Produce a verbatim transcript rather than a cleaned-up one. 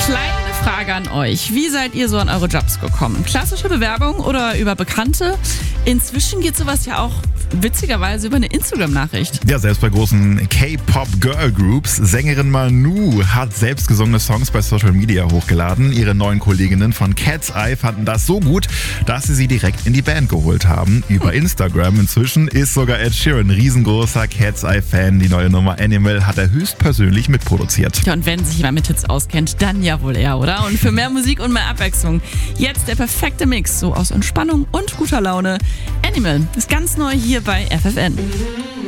Kleine Frage an euch. Wie seid ihr so an eure Jobs gekommen? Klassische Bewerbung oder über Bekannte? Inzwischen geht sowas ja auch witzigerweise über eine Instagram-Nachricht. Ja, selbst bei großen K-Pop-Girl-Groups. Sängerin Manu hat selbst gesungene Songs bei Social Media hochgeladen. Ihre neuen Kolleginnen von Cat's Eye fanden das so gut, dass sie sie direkt in die Band geholt haben. Über Instagram inzwischen ist sogar Ed Sheeran riesengroßer Cat's Eye-Fan. Die neue Nummer Animal hat er höchstpersönlich mitproduziert. Ja, und wenn sich jemand mit Hits auskennt, dann ja wohl er, oder? Und für mehr Musik und mehr Abwechslung jetzt der perfekte Mix, so aus Entspannung und guter Laune. Animal ist ganz neu hier bei F F N.